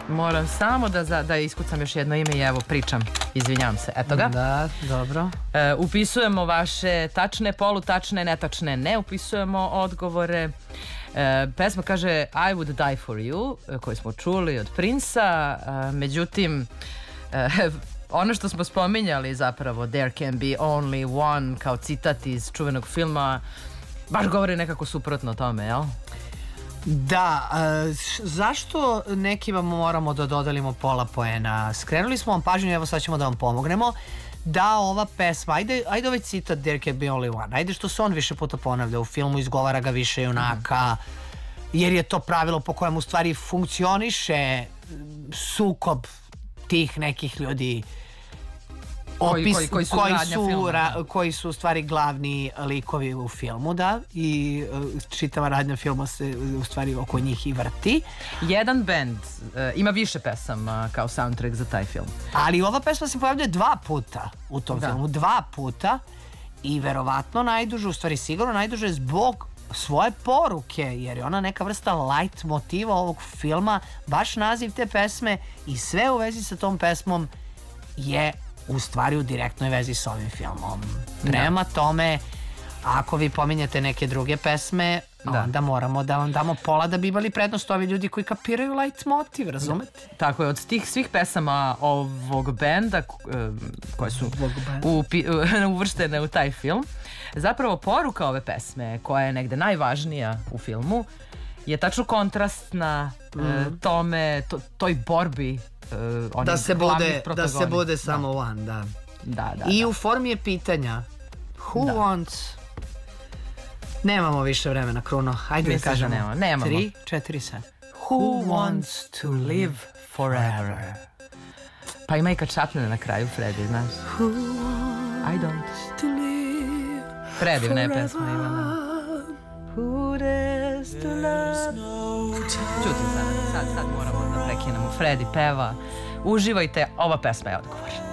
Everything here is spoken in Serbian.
Moram samo da iskucam još jedno ime i evo pričam. Izvinjam se, eto ga. Da, dobro. Upisujemo vaše tačne, polutačne, netačne. Ne upisujemo odgovore. Pesma kaže I Would Die For You, koju smo čuli od Princa. Međutim, ono što smo spominjali zapravo There Can Be Only One kao citat iz čuvenog filma baš govori nekako suprotno tome, jel? Da, zašto nekima moramo da dodelimo pola poena? Skrenuli smo vam pažnju, evo sad ćemo da vam pomognemo. Da ova pesma, ajde ovaj citat There Can Be Only One, ajde što se on više puta ponavlja u filmu, izgovara ga više junaka, jer je to pravilo po kojem u stvari funkcioniše sukob tih nekih ljudi koji su u stvari glavni likovi u filmu, da, i čitava radnja filma se u stvari oko njih i vrti. Jedan band ima više pesama kao soundtrack za taj film. Ali ova pesma se pojavljuje 2 puta u tom filmu, 2 puta, i verovatno najduže, u stvari sigurno najduže zbog svoje poruke, jer je ona neka vrsta light motiva ovog filma, baš naziv te pesme i sve u vezi sa tom pesmom je u stvari u direktnoj vezi s ovim filmom. Prema tome, ako vi pominjete neke druge pesme, onda moramo da vam damo pola da bi imali prednost ovi ljudi koji kapiraju light motiv, razumete? Tako je, od tih svih pesama ovog benda koje su uvrštene u taj film, zapravo poruka ove pesme, koja je negde najvažnija u filmu, je tačno kontrastna toj borbi da se bude samo one, da. I u formi je pitanja Who wants... Nemamo više vremena, Kruno. Ajde mi kažemo. Nemamo. 3, 4, sad. Who wants to live forever? Pa ima i kad šapne na kraju, Freddy, znaš. I don't to live predivna je pesma, Ivana. Who dares to love? Čuti sad moramo da prekinemo. Freddy peva. Uživajte, ova pesma je odgovor.